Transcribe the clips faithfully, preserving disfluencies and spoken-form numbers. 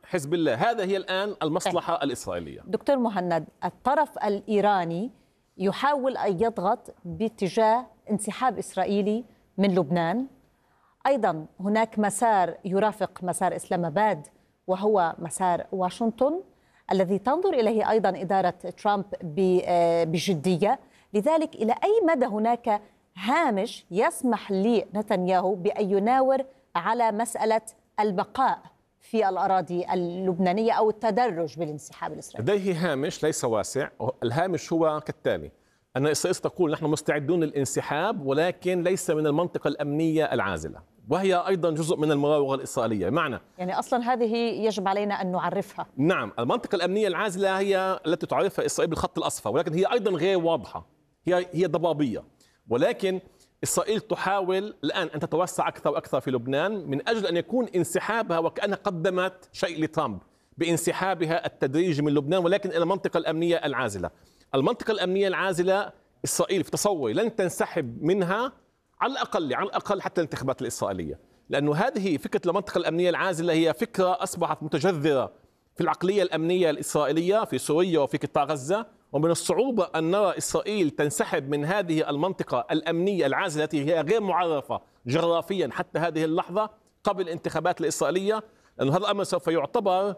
حزب الله. هذا هي الآن المصلحة الإسرائيلية. دكتور مهند، الطرف الإيراني يحاول أن يضغط باتجاه انسحاب إسرائيلي من لبنان. أيضا هناك مسار يرافق مسار إسلام آباد وهو مسار واشنطن الذي تنظر إليه أيضا إدارة ترامب بجدية. لذلك إلى أي مدى هناك هامش يسمح لنتنياهو بأن يناور على مسألة البقاء في الأراضي اللبنانية أو التدرج بالانسحاب الإسرائيلي؟ لديه هامش ليس واسع. الهامش هو كالتالي: أن إسرائيل تقول نحن مستعدون للانسحاب ولكن ليس من المنطقة الأمنية العازلة، وهي أيضا جزء من المراوغة الإسرائيلية. معنى يعني أصلا هذه يجب علينا أن نعرفها. نعم، المنطقة الأمنية العازلة هي التي تعرفها إسرائيل بالخط الأصفر، ولكن هي أيضا غير واضحة، هي هي ضبابية. ولكن إسرائيل تحاول الآن أن تتوسع أكثر وأكثر في لبنان من أجل أن يكون انسحابها وكأنها قدمت شيء لترامب بانسحابها التدريجي من لبنان، ولكن إلى المنطقة الأمنية العازلة. المنطقة الأمنية العازلة إسرائيل في تصوري لن تنسحب منها على الأقل على الأقل حتى الانتخابات الإسرائيلية، لأنه هذه فكرة المنطقة الأمنية العازلة هي فكرة أصبحت متجذرة في العقلية الأمنية الإسرائيلية في سوريا وفي قطاع غزة، ومن الصعوبة أن نرى إسرائيل تنسحب من هذه المنطقة الأمنية العازلة التي هي غير معرفة جغرافيا حتى هذه اللحظة قبل الانتخابات الإسرائيلية، لأن هذا الأمر سوف يعتبر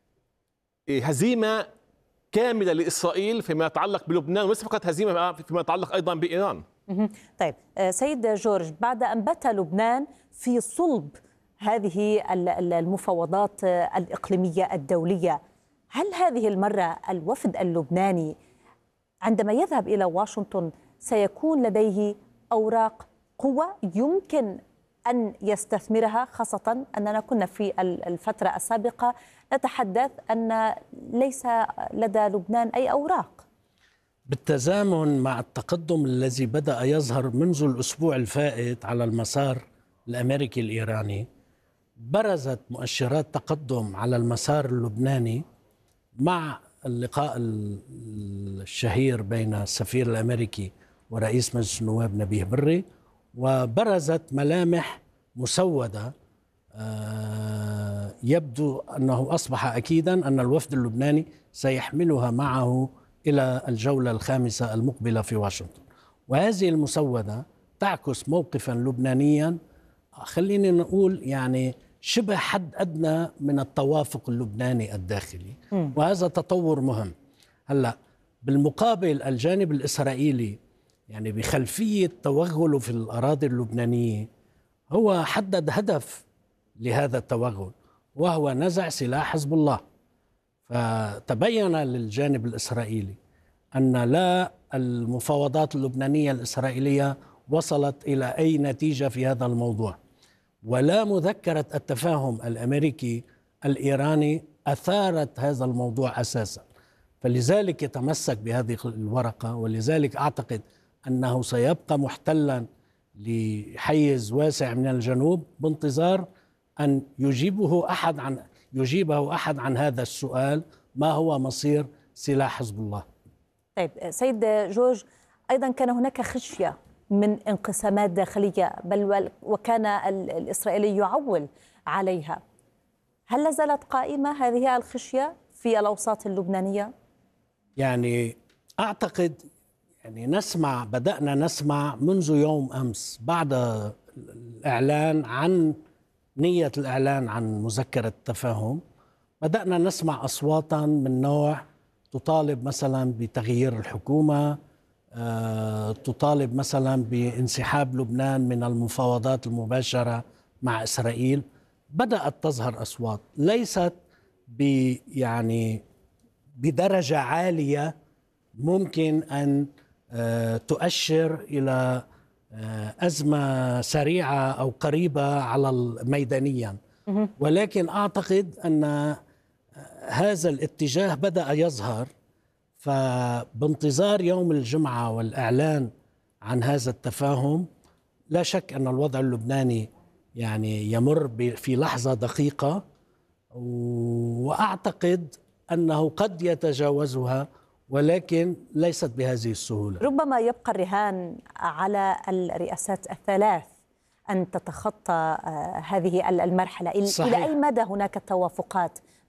هزيمة كاملة لإسرائيل فيما يتعلق بلبنان، وليس فقط هزيمة فيما يتعلق أيضا بإيران. طيب سيد جورج، بعد أن بات لبنان في صلب هذه المفاوضات الإقليمية الدولية، هل هذه المرة الوفد اللبناني عندما يذهب إلى واشنطن سيكون لديه أوراق قوة يمكن أن يستثمرها، خاصة أننا كنا في الفترة السابقة نتحدث أن ليس لدى لبنان أي أوراق؟ بالتزامن مع التقدم الذي بدأ يظهر منذ الأسبوع الفائت على المسار الأمريكي الإيراني، برزت مؤشرات تقدم على المسار اللبناني مع اللقاء الشهير بين السفير الأمريكي ورئيس مجلس النواب نبيه بري، وبرزت ملامح مسودة يبدو أنه أصبح أكيدا أن الوفد اللبناني سيحملها معه إلى الجولة الخامسة المقبلة في واشنطن. وهذه المسودة تعكس موقفا لبنانيا خلينا نقول يعني شبه حد أدنى من التوافق اللبناني الداخلي، وهذا تطور مهم. هلأ بالمقابل الجانب الإسرائيلي يعني بخلفية توغله في الأراضي اللبنانية هو حدد هدف لهذا التوغل وهو نزع سلاح حزب الله. فتبين للجانب الإسرائيلي أن لا المفاوضات اللبنانية الإسرائيلية وصلت إلى أي نتيجة في هذا الموضوع، ولا مذكرة التفاهم الأمريكي الإيراني أثارت هذا الموضوع أساسا. فلذلك يتمسك بهذه الورقة، ولذلك أعتقد أنه سيبقى محتلا لحيز واسع من الجنوب بانتظار أن يجيبه أحد عن يجيبه أحد عن هذا السؤال: ما هو مصير سلاح حزب الله؟ طيب سيد جورج، أيضا كان هناك خشية من انقسامات داخلية، بل وكان الإسرائيلي يعول عليها. هل لا زالت قائمة هذه الخشية في الأوساط اللبنانية؟ يعني أعتقد يعني نسمع بدأنا نسمع منذ يوم أمس بعد الإعلان عن نية الإعلان عن مذكرة التفاهم، بدأنا نسمع أصواتا من نوع تطالب مثلا بتغيير الحكومة، أه تطالب مثلا بانسحاب لبنان من المفاوضات المباشرة مع إسرائيل. بدأت تظهر أصوات ليست ب يعني بدرجة عالية ممكن أن أه تؤشر إلى أزمة سريعة أو قريبة على ميدانيا، ولكن أعتقد أن هذا الاتجاه بدأ يظهر. فبانتظار يوم الجمعة والإعلان عن هذا التفاهم، لا شك أن الوضع اللبناني يعني يمر في لحظة دقيقة، وأعتقد أنه قد يتجاوزها ولكن ليست بهذه السهولة. ربما يبقى الرهان على الرئاسات الثلاث أن تتخطى هذه المرحلة. صحيح. إلى أي مدى هناك توافقات